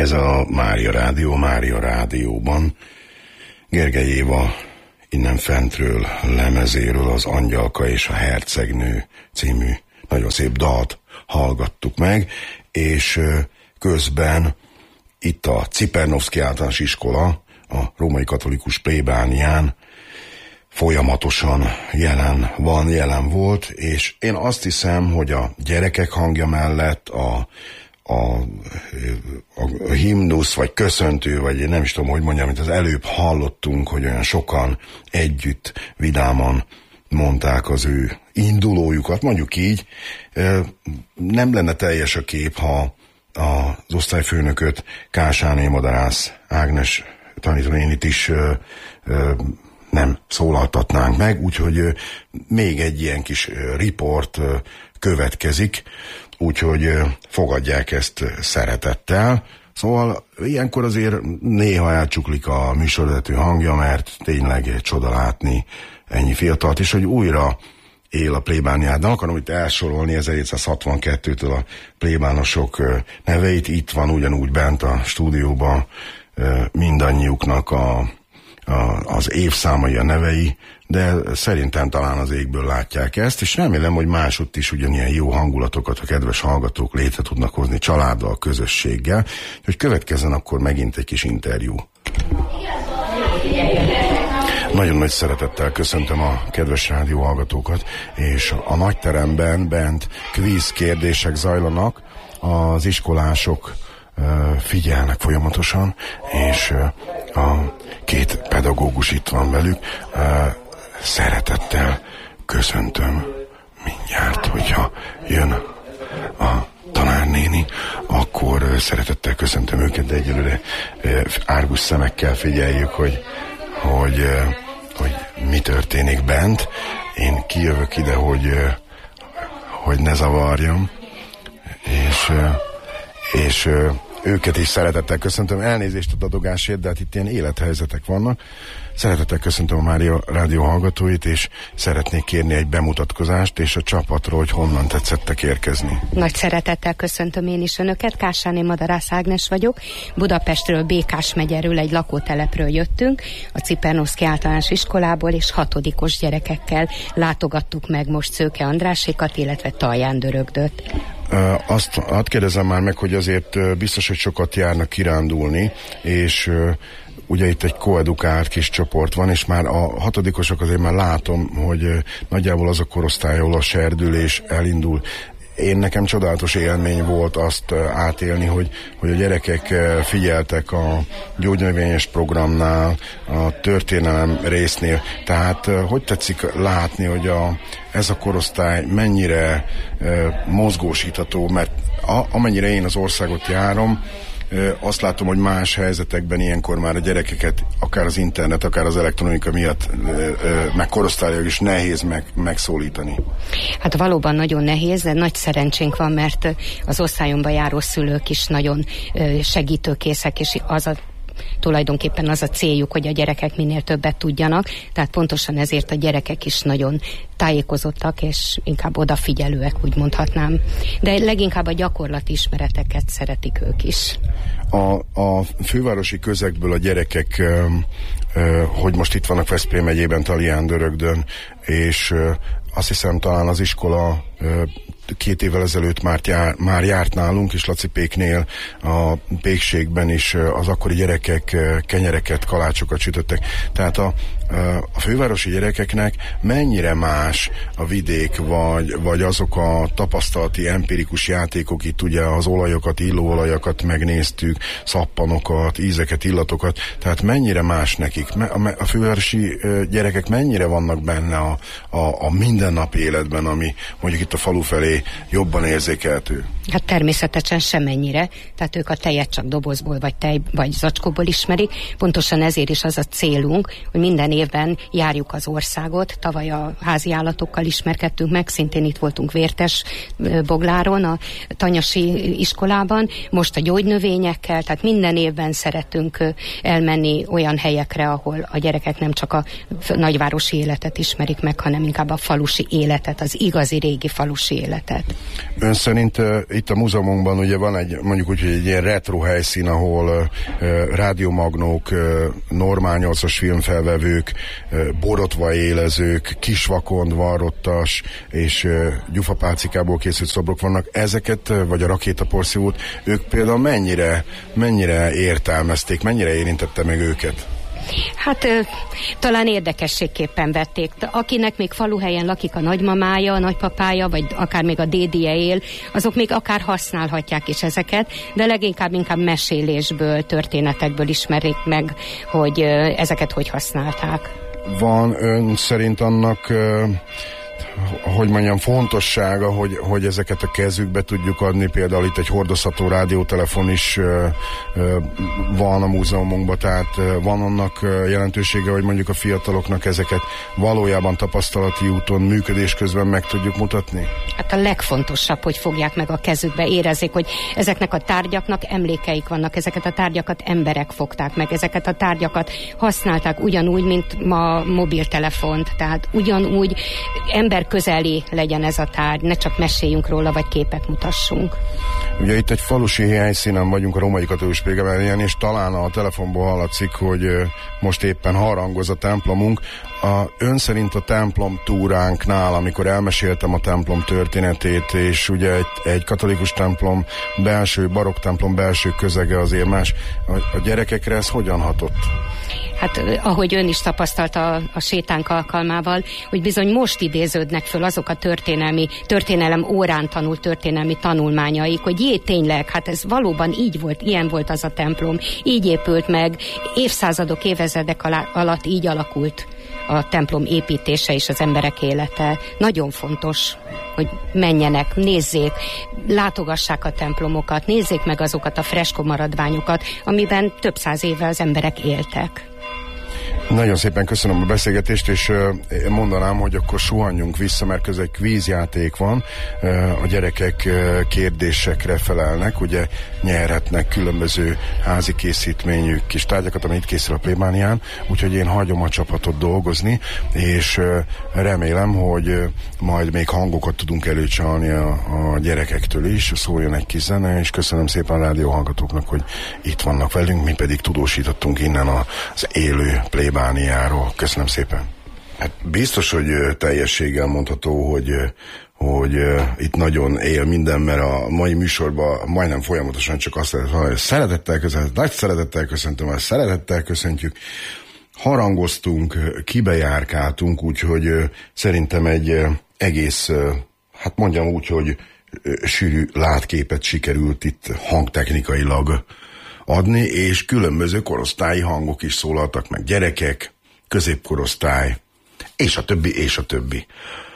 Ez a Mária Rádióban Gergely Éva innen fentről lemezéről az Angyalka és a Hercegnő című nagyon szép dalt hallgattuk meg, és közben itt a Cipernovszky Általános Iskola a római katolikus plébánián folyamatosan jelen volt, és én azt hiszem, hogy a gyerekek hangja mellett a himnusz, vagy köszöntő, vagy nem is tudom, hogy mondjam, amit az előbb hallottunk, hogy olyan sokan együtt vidáman mondták az ő indulójukat, mondjuk így. Nem lenne teljes a kép, ha az osztályfőnököt, Kásáné Madarász Ágnes tanítónénit is nem szólaltatnánk meg, úgyhogy még egy ilyen kis riport következik, úgyhogy fogadják ezt szeretettel. Szóval ilyenkor azért néha elcsuklik a műsorvezető hangja, mert tényleg csoda látni ennyi fiatalt, és hogy újra él a plébániát. De akarom itt elsorolni 1762-től a plébánosok neveit. Itt van ugyanúgy bent a stúdióban mindannyiuknak az évszámai, a nevei, de szerintem talán az égből látják ezt, és remélem, hogy másutt is ugyanilyen jó hangulatokat a kedves hallgatók létre tudnak hozni családdal, közösséggel, hogy következzen akkor megint egy kis interjú. Nagyon nagy szeretettel köszöntöm a kedves rádióhallgatókat, és a nagyteremben bent kvíz kérdések zajlanak, az iskolások figyelnek folyamatosan, és a két pedagógus itt van velük. Szeretettel köszöntöm mindjárt, hogyha jön a tanárnéni, akkor szeretettel köszöntöm őket, de egyelőre árgus szemekkel figyeljük, hogy mi történik bent. Én kijövök ide, hogy ne zavarjam, és őket is szeretettel köszöntöm. Elnézést a dadogásért, de hát itt ilyen élethelyzetek vannak. Szeretettel köszöntöm a Mária Rádió hallgatóit, és szeretnék kérni egy bemutatkozást, és a csapatról, hogy honnan tetszettek érkezni. Nagy szeretettel köszöntöm én is önöket. Kásáné Madarász Ágnes vagyok. Budapestről, Békás megyéről, egy lakótelepről jöttünk, a Cipernovszky Általános Iskolából, és 6-os gyerekekkel látogattuk meg most Szőke Andrásékat, illetve Talján Dörögdöt. Azt kérdezem már meg, hogy azért biztos, hogy sokat járnak kirándulni, és ugye itt egy koedukált kis csoport van, és már a 6-osok azért már látom, hogy nagyjából az a korosztály, ahol a serdülés elindul. Nekem csodálatos élmény volt azt átélni, hogy a gyerekek figyeltek a gyógynövényes programnál, a történelem résznél. Tehát hogy tetszik látni, hogy ez a korosztály mennyire mozgósítható, mert amennyire én az országot járom, azt látom, hogy más helyzetekben ilyenkor már a gyerekeket akár az internet, akár az elektronika miatt meg korosztályok is nehéz megszólítani. Hát valóban nagyon nehéz, de nagy szerencsénk van, mert az osztályomba járó szülők is nagyon segítőkészek, és tulajdonképpen az a céljuk, hogy a gyerekek minél többet tudjanak, tehát pontosan ezért a gyerekek is nagyon tájékozottak, és inkább odafigyelőek, úgy mondhatnám. De leginkább a gyakorlati ismereteket szeretik ők is. A fővárosi közegből a gyerekek, hogy most itt vannak Veszprém megyében, Talján Dörögdön, és azt hiszem talán az iskola 2 évvel ezelőtt már járt nálunk, és Laci Péknél a pékségben is az akkori gyerekek kenyereket, kalácsokat sütöttek. Tehát a fővárosi gyerekeknek mennyire más a vidék, vagy azok a tapasztalati, empirikus játékok, itt ugye az olajokat, illóolajakat megnéztük, szappanokat, ízeket, illatokat, tehát mennyire más nekik? A fővárosi gyerekek mennyire vannak benne a mindennapi életben, ami mondjuk itt a falu felé jobban érzékelhető? Hát természetesen semennyire, tehát ők a tejet csak dobozból vagy zacskóból ismerik. Pontosan ezért is az a célunk, hogy minden évben járjuk az országot. Tavaly a házi állatokkal ismerkedtünk meg, szintén itt voltunk Vértes Bogláron, a Tanyasi iskolában, most a gyógynövényekkel, tehát minden évben szeretünk elmenni olyan helyekre, ahol a gyerekek nem csak a nagyvárosi életet ismerik meg, hanem inkább a falusi életet, az igazi régi falusi életet. Ön szerint itt a múzeumunkban ugye van mondjuk úgy, hogy egy ilyen retro helyszín, ahol rádiómagnók, normál 8-as filmfelvevők, borotva élezők, kisvakond, varrottas és gyufapálcikából készült szobrok vannak. Ezeket, vagy a rakétaporszívót, ők például mennyire értelmezték, mennyire érintette meg őket? Hát talán érdekességképpen vették. Akinek még faluhelyen lakik a nagymamája, a nagypapája, vagy akár még a dédije él, azok még akár használhatják is ezeket, de leginkább mesélésből, történetekből ismerik meg, hogy ezeket hogy használták. Van ön szerint annak hogy mondjam, fontossága, hogy ezeket a kezükbe tudjuk adni, például itt egy hordozható rádiótelefon is van a múzeumunkban, tehát van annak jelentősége, hogy mondjuk a fiataloknak ezeket valójában tapasztalati úton, működés közben meg tudjuk mutatni? Hát a legfontosabb, hogy fogják meg a kezükbe, érezzék, hogy ezeknek a tárgyaknak emlékeik vannak, ezeket a tárgyakat emberek fogták meg, ezeket a tárgyakat használták ugyanúgy, mint ma mobiltelefont, tehát ugyanúgy ember közeli legyen ez a tárgy, ne csak meséljünk róla, vagy képet mutassunk. Ugye itt egy falusi helyszínen vagyunk, a Római Katolikus Plébánián, és talán a telefonból hallatszik, hogy most éppen harangoz a templomunk. Ön szerint a templom túránknál, amikor elmeséltem a templom történetét, és ugye egy katolikus templom belső, barokk templom belső közege azért más, a gyerekekre ez hogyan hatott? Hát ahogy ön is tapasztalta a sétánk alkalmával, hogy bizony most idéződnek föl azok a történelem órán tanult történelmi tanulmányaik, hogy tényleg, hát ez valóban így volt, ilyen volt az a templom, így épült meg, évszázadok, évezredek alatt így alakult a templom építése és az emberek élete. Nagyon fontos, hogy menjenek, nézzék, látogassák a templomokat, nézzék meg azokat a freskó maradványokat, amiben több száz éve az emberek éltek. Nagyon szépen köszönöm a beszélgetést, és mondanám, hogy akkor suhanjunk vissza, mert közben egy kvízjáték van, a gyerekek kérdésekre felelnek, ugye nyerhetnek különböző házi készítményű kis tárgyakat, ami itt készül a plébánián, úgyhogy én hagyom a csapatot dolgozni, és remélem, hogy majd még hangokat tudunk előcsalni a gyerekektől is, szóljon egy kis zene, és köszönöm szépen a rádióhallgatóknak, hogy itt vannak velünk, mi pedig tudósítottunk innen az élő plébániáról. Köszönöm szépen. Hát biztos, hogy teljességgel mondható, hogy itt nagyon él minden, mert a mai műsorban majdnem folyamatosan csak azt lehet, hogy szeretettel köszöntöm, nagy szeretettel köszöntöm, vagy szeretettel köszöntjük. Harangoztunk, kibejárkáltunk, úgyhogy szerintem egy egész, hát mondjam úgy, hogy sűrű látképet sikerült itt hangtechnikailag adni, és különböző korosztályi hangok is szólaltak meg, gyerekek, középkorosztály, és a többi, és a többi.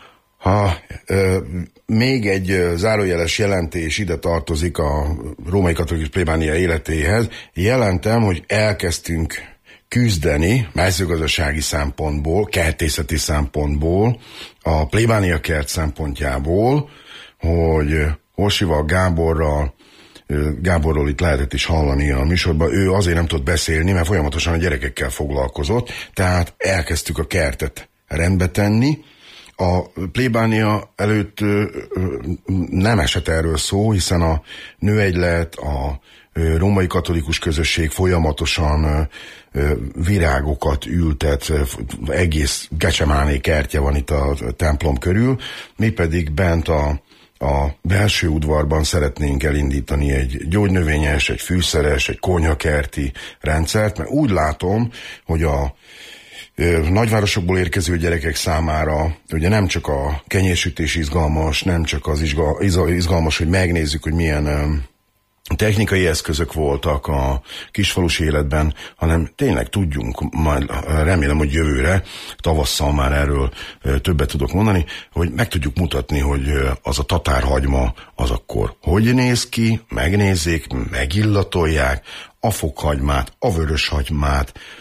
Még egy zárójeles jelentés ide tartozik a Római Katolikus Plébánia életéhez. Jelentem, hogy elkezdtünk küzdeni mezőgazdasági szempontból, kertészeti szempontból, a plébánia kert szempontjából, hogy Orsival Gáborról itt lehetett is hallani a műsorban, ő azért nem tudott beszélni, mert folyamatosan a gyerekekkel foglalkozott, tehát elkezdtük a kertet rendbe tenni. A plébánia előtt nem esett erről szó, hiszen a nőegylet, a római katolikus közösség folyamatosan virágokat ültet, egész Gecsemáné kertje van itt a templom körül, mi pedig bent a belső udvarban szeretnénk elindítani egy gyógynövényes, egy fűszeres, egy konyhakerti rendszert, mert úgy látom, hogy a nagyvárosokból érkező gyerekek számára ugye nem csak a kenyérsütés izgalmas, nem csak az izgalmas, hogy megnézzük, hogy milyen technikai eszközök voltak a kisfalusi életben, hanem tényleg tudjunk, majd remélem, hogy jövőre, tavasszal már erről többet tudok mondani, hogy meg tudjuk mutatni, hogy az a tatárhagyma az akkor hogy néz ki, megnézzék, megillatolják, a fokhagymát, a vöröshagymát,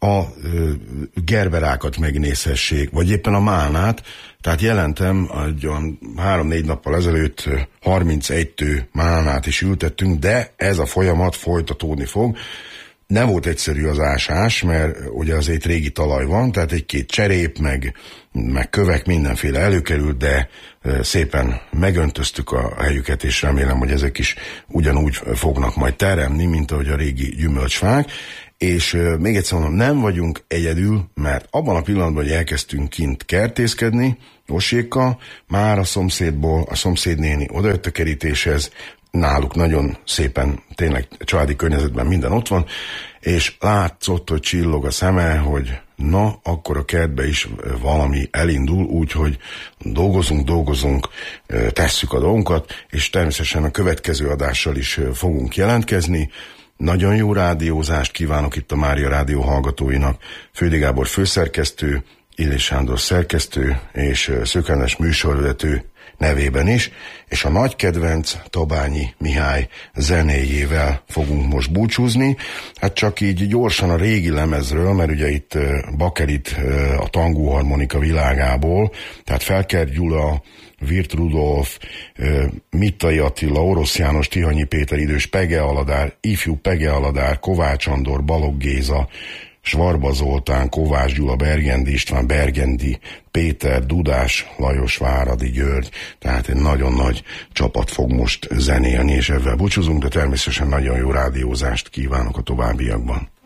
a gerberákat megnézhessék, vagy éppen a málnát. Tehát jelentem, hogy 3-4 nappal ezelőtt 31 tő málnát is ültettünk, de ez a folyamat folytatódni fog. Nem volt egyszerű az ásás, mert ugye azért régi talaj van, tehát egy-két cserép, meg kövek, mindenféle előkerült, de szépen megöntöztük a helyüket, és remélem, hogy ezek is ugyanúgy fognak majd teremni, mint ahogy a régi gyümölcsfák. És még egyszer mondom, nem vagyunk egyedül, mert abban a pillanatban, hogy elkezdtünk kint kertészkedni, Osékkal, már a szomszédból, a szomszédnéni odajött a kerítéshez, náluk nagyon szépen, tényleg családi környezetben minden ott van, és látszott, hogy csillog a szeme, hogy na, akkor a kertbe is valami elindul, úgyhogy dolgozunk, tesszük a dolgunkat, és természetesen a következő adással is fogunk jelentkezni. Nagyon jó rádiózást kívánok itt a Mária Rádió hallgatóinak. Fődi Gábor főszerkesztő, Illés Sándor szerkesztő és Szőke András műsorvezető nevében is, és a nagy kedvenc Tabányi Mihály zenéjével fogunk most búcsúzni. Hát csak így gyorsan a régi lemezről, mert ugye itt Bakelit a tangóharmonika világából, tehát Felker Gyula, Virt Rudolf, Mittai Attila, Orosz János, Tihanyi Péter idős, Pege Aladár, ifjú Pege Aladár, Kovács Andor, Balogh Géza, Svarba Zoltán, Kovács Gyula, Bergendi István, Bergendi Péter, Dudás Lajos, Váradi György, tehát egy nagyon nagy csapat fog most zenélni, és ezzel búcsúzunk, de természetesen nagyon jó rádiózást kívánok a továbbiakban.